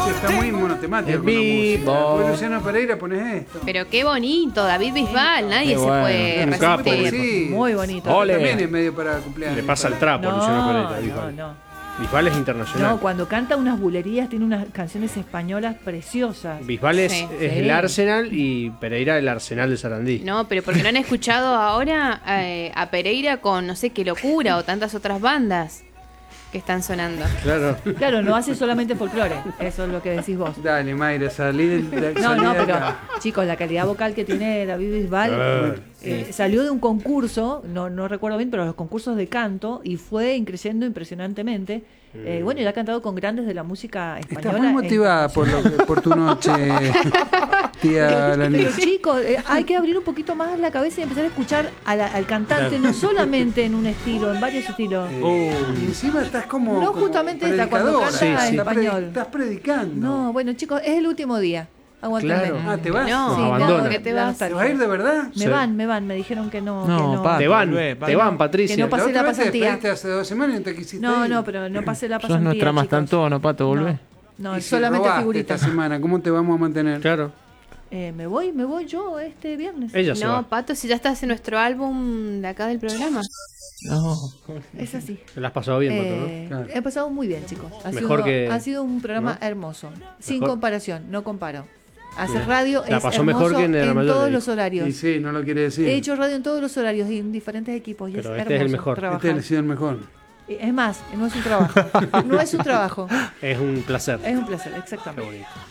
está muy monotemático con la Vivo. música. Después Luciano Pereira pones esto. Pero qué bonito, David Bisbal, nadie Qué se bueno, puede un capo. resistir. Sí. Muy bonito. Ole. También es medio para cumpleaños. Le pasa el trapo a Luciano Pereira. Bisbal. no. Bisbal es internacional. No, cuando canta unas bulerías tiene unas canciones españolas preciosas. Bisbal es, Sí. es el Arsenal y Pereira el Arsenal de Sarandí. No, pero porque no han escuchado ahora a Pereira con no sé qué locura o tantas otras bandas que están sonando. Claro. Claro, no hace solamente folclore, eso es lo que decís vos. Dale, Mayra, salí de No, salí no, de pero acá. chicos, la calidad vocal que tiene David Bisbal salió de un concurso, no recuerdo bien, pero los concursos de canto y fue creciendo impresionantemente. Bueno, y ha cantado con grandes de la música española. Estás muy motivada por tu noche, tía Pero Alanis. chicos, hay que abrir un poquito más la cabeza y empezar a escuchar al cantante, no solamente en un estilo, en varios estilos. Y encima estás como. No, como justamente está cuando predicadora. canta en Estás español. Estás predicando. No, bueno, chicos, es el último día. Aguántenme. Claro. Ah, ¿te vas? No, Sí, abandona. no, ¿Qué te la vas? ¿Te nostalgia. vas a ir de verdad? Me Sí. van, me dijeron que no. No, que no. pa. Te van, volvé, te van, Patricia. que no pase la otra vez te pasantía. despediste hace 2 semanas y no te quisiste No, ir. no, pero no pasé la Sos pasantía. nuestra más chicos. tanto, Pato, volvé. No, Y si solamente robaste figuritas. esta semana, ¿cómo te vamos a mantener? Claro. Me voy yo este viernes. Ella se No, va. Pato, si ya estás en nuestro álbum de acá del programa. No. Es así. Te la has pasado bien, Pato, ¿no? Claro. He pasado muy bien, chicos. Mejor que- ha sido un programa ¿no? hermoso. Sin Mejor. comparación, no comparo. Hacer Bien. radio La es pasó hermoso mejor que en el Mayor todos de los Disco. horarios. Y sí, no lo quiere decir. He hecho radio en todos los horarios y en diferentes equipos. Y Pero es este es el hermoso mejor. trabajar. Este ha sido el mejor. Es más, no es un trabajo. No es un trabajo. Es un placer. Es un placer, Qué exactamente. bonito.